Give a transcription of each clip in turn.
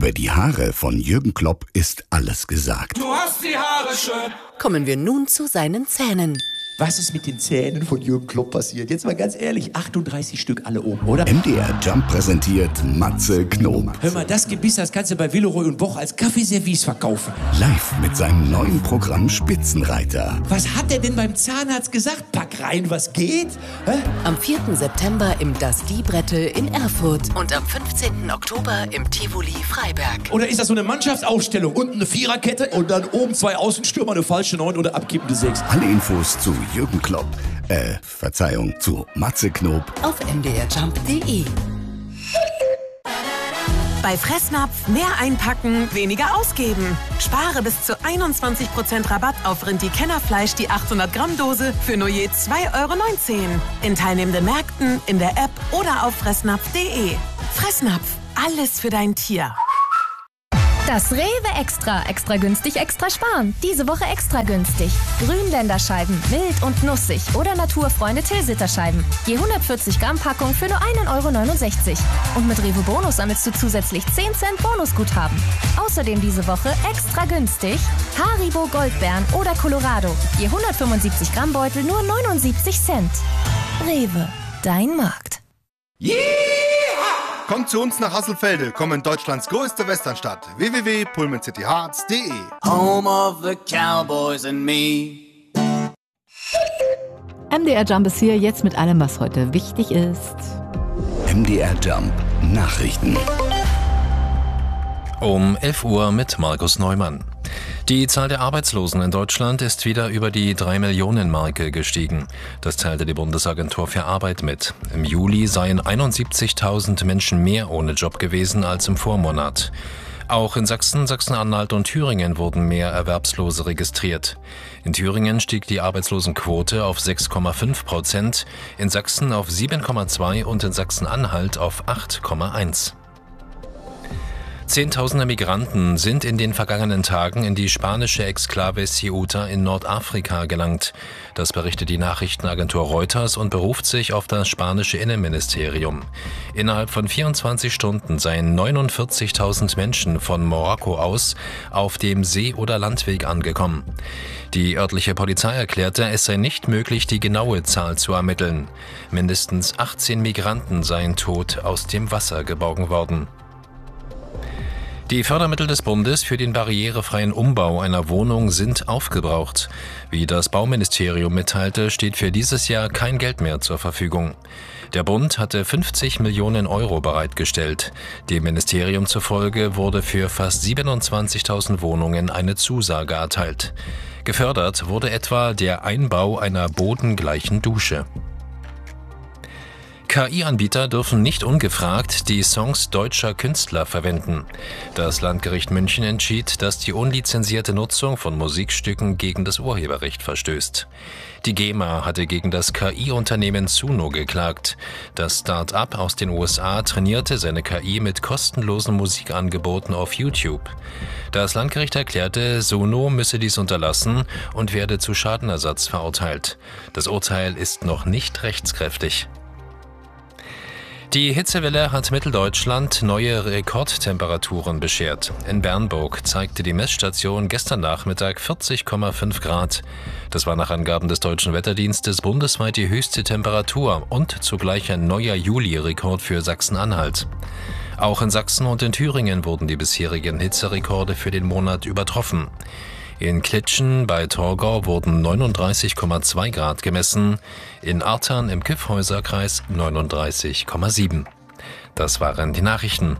Über die Haare von Jürgen Klopp ist alles gesagt. Du hast die Haare schön. Kommen wir nun zu seinen Zähnen. Was ist mit den Zähnen von Jürgen Klopp passiert? Jetzt mal ganz ehrlich, 38 Stück alle oben, oder? MDR Jump präsentiert Matze Knob. Hör mal, das Gebiss, das kannst du bei Villeroy und Boch als Kaffeeservice verkaufen. Live mit seinem neuen Programm Spitzenreiter. Was hat er denn beim Zahnarzt gesagt? Pack rein, was geht? Hä? Am 4. September im Das Liebrettel in Erfurt und am 15. Oktober im Tivoli Freiberg. Oder ist das so eine Mannschaftsausstellung? Unten eine Viererkette und dann oben 2 Außenstürmer, eine falsche 9 oder abkippende 6. Alle Infos zu Jürgen Klopp, zu Matze Knob auf mdrjump.de. Bei Fressnapf mehr einpacken, weniger ausgeben. Spare bis zu 21% Rabatt auf Rindi-Kennerfleisch die 800 Gramm Dose für nur je 2,19 € in teilnehmenden Märkten, in der App oder auf fressnapf.de. Fressnapf, alles für dein Tier. Das Rewe Extra. Extra günstig, extra sparen. Diese Woche extra günstig. Grünländerscheiben, mild und nussig oder Naturfreunde Tilsiterscheiben. Je 140 Gramm Packung für nur 1,69 €. Und mit Rewe Bonus sammelst du zusätzlich 10 Cent Bonusguthaben. Außerdem diese Woche extra günstig Haribo Goldbeeren oder Colorado. Je 175 Gramm Beutel nur 79 Cent. Rewe, dein Markt. Yeah! Kommt zu uns nach Hasselfelde, komm in Deutschlands größte Westernstadt. www.pullmancityhearts.de. Home of the Cowboys and me. MDR Jump ist hier jetzt mit allem, was heute wichtig ist. MDR Jump Nachrichten. Um 11 Uhr mit Markus Neumann. Die Zahl der Arbeitslosen in Deutschland ist wieder über die 3-Millionen-Marke gestiegen. Das teilte die Bundesagentur für Arbeit mit. Im Juli seien 71.000 Menschen mehr ohne Job gewesen als im Vormonat. Auch in Sachsen, Sachsen-Anhalt und Thüringen wurden mehr Erwerbslose registriert. In Thüringen stieg die Arbeitslosenquote auf 6,5%, in Sachsen auf 7,2% und in Sachsen-Anhalt auf 8,1%. Zehntausende Migranten sind in den vergangenen Tagen in die spanische Exklave Ceuta in Nordafrika gelangt. Das berichtet die Nachrichtenagentur Reuters und beruft sich auf das spanische Innenministerium. Innerhalb von 24 Stunden seien 49.000 Menschen von Marokko aus auf dem See- oder Landweg angekommen. Die örtliche Polizei erklärte, es sei nicht möglich, die genaue Zahl zu ermitteln. Mindestens 18 Migranten seien tot aus dem Wasser geborgen worden. Die Fördermittel des Bundes für den barrierefreien Umbau einer Wohnung sind aufgebraucht. Wie das Bauministerium mitteilte, steht für dieses Jahr kein Geld mehr zur Verfügung. Der Bund hatte 50 Millionen € bereitgestellt. Dem Ministerium zufolge wurde für fast 27.000 Wohnungen eine Zusage erteilt. Gefördert wurde etwa der Einbau einer bodengleichen Dusche. KI-Anbieter dürfen nicht ungefragt die Songs deutscher Künstler verwenden. Das Landgericht München entschied, dass die unlizenzierte Nutzung von Musikstücken gegen das Urheberrecht verstößt. Die GEMA hatte gegen das KI-Unternehmen Suno geklagt. Das Start-up aus den USA trainierte seine KI mit kostenlosen Musikangeboten auf YouTube. Das Landgericht erklärte, Suno müsse dies unterlassen und werde zu Schadenersatz verurteilt. Das Urteil ist noch nicht rechtskräftig. Die Hitzewelle hat Mitteldeutschland neue Rekordtemperaturen beschert. In Bernburg zeigte die Messstation gestern Nachmittag 40,5 Grad. Das war nach Angaben des Deutschen Wetterdienstes bundesweit die höchste Temperatur und zugleich ein neuer Juli-Rekord für Sachsen-Anhalt. Auch in Sachsen und in Thüringen wurden die bisherigen Hitzerekorde für den Monat übertroffen. In Klitschen bei Torgau wurden 39,2 Grad gemessen, in Artern im Kyffhäuserkreis 39,7. Das waren die Nachrichten.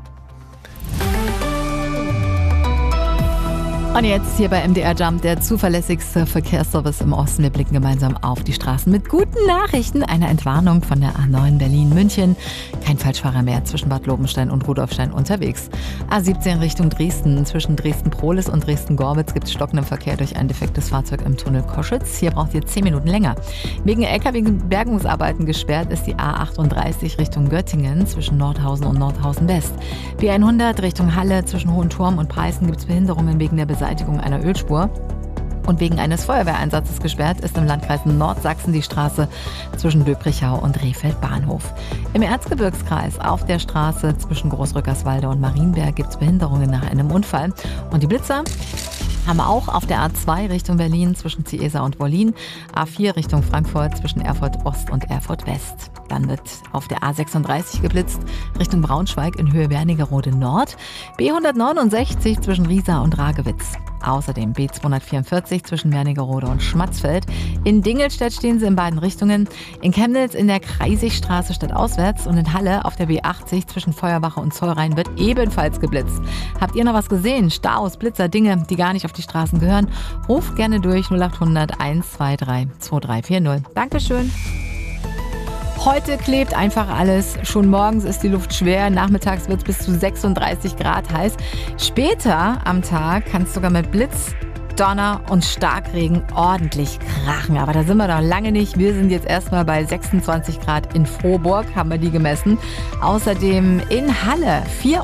Und jetzt hier bei MDR Jump, der zuverlässigste Verkehrsservice im Osten. Wir blicken gemeinsam auf die Straßen mit guten Nachrichten. Eine Entwarnung von der A9 Berlin-München. Kein Falschfahrer mehr zwischen Bad Lobenstein und Rudolfstein unterwegs. A17 Richtung Dresden. Zwischen Dresden-Prohlis und Dresden-Gorbitz gibt es stockenden Verkehr durch ein defektes Fahrzeug im Tunnel Koschitz. Hier braucht ihr 10 Minuten länger. Wegen LKW-Bergungsarbeiten gesperrt ist die A38 Richtung Göttingen zwischen Nordhausen und Nordhausen West. B100 Richtung Halle zwischen Hohenturm und Preißen gibt es Behinderungen wegen der Beseitigung einer Ölspur. Und wegen eines Feuerwehreinsatzes gesperrt ist im Landkreis Nordsachsen die Straße zwischen Döbrichau und Rehfeld Bahnhof. Im Erzgebirgskreis auf der Straße zwischen Großrückerswalde und Marienberg gibt es Behinderungen nach einem Unfall. Und die Blitzer haben wir auch auf der A2 Richtung Berlin zwischen Ciesa und Wollin, A4 Richtung Frankfurt zwischen Erfurt Ost und Erfurt West. Dann wird auf der A36 geblitzt Richtung Braunschweig in Höhe Wernigerode Nord, B169 zwischen Riesa und Ragewitz. Außerdem B244 zwischen Wernigerode und Schmatzfeld. In Dingelstedt stehen sie in beiden Richtungen. In Chemnitz in der Kreisigstraße stadtauswärts und in Halle auf der B80 zwischen Feuerwache und Zollrhein wird ebenfalls geblitzt. Habt ihr noch was gesehen? Staus, Blitzer, Dinge, die gar nicht auf die Straßen gehören? Ruft gerne durch 0800 123 2340. Dankeschön. Heute klebt einfach alles. Schon morgens ist die Luft schwer, nachmittags wird es bis zu 36 Grad heiß. Später am Tag kann es sogar mit Blitz, Donner und Starkregen ordentlich krachen. Aber da sind wir noch lange nicht. Wir sind jetzt erstmal bei 26 Grad in Frohburg, haben wir die gemessen. Außerdem in Halle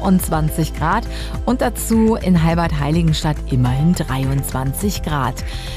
24 Grad und dazu in Halbert-Heiligenstadt immerhin 23 Grad.